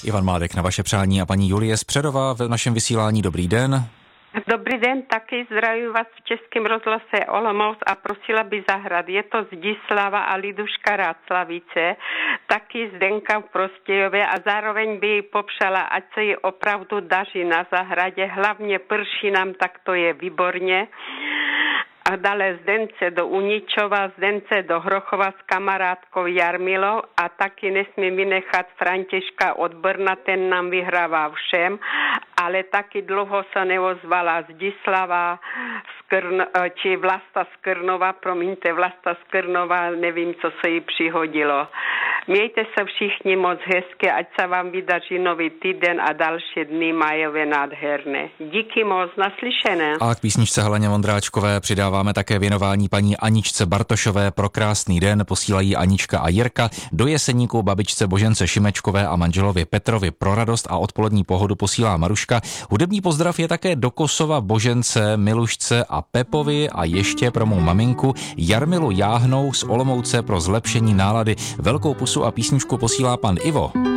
Ivan Mládek na vaše přání a paní Julie Spředová v našem vysílání. Dobrý den. Dobrý den, taky zdravím vás v Českém rozhlase Olomouc a prosila by zahrát. Je to Zdislava a Liduška Ráclavice, taky Zdenka v Prostějově a zároveň by jí popřála, ať se jí opravdu daří na zahradě, hlavně prší nám, tak to je výborně. A dále Zdence do Uničova, Zdence do Hrochova s kamarádkou Jarmilou a taky nesmím vynechat Františka od Brna, ten nám vyhrává všem, ale taky dlouho se neozvala Zdislava či Vlasta Skrnova, promiňte, Vlasta Skrnova, nevím, co se jí přihodilo. Mějte se všichni moc hezky, ať se vám vydaří nový týden a další dny majové nádherné. Díky moc, naslyšené. A k písničce Heleně Vondráčkové přidáváme také věnování paní Aničce Bartošové pro krásný den. Posílají Anička a Jirka, do Jeseníku babičce Božence Šimečkové a manželovi Petrovi pro radost a odpolední pohodu posílá Maruška. Hudební pozdrav je také do Kosova Božence, Milušce a Pepovi a ještě pro mou maminku Jarmilu Jáhnou z Olomouce pro zlepšení nálady. Velkou pusu a písničku posílá pan Ivo.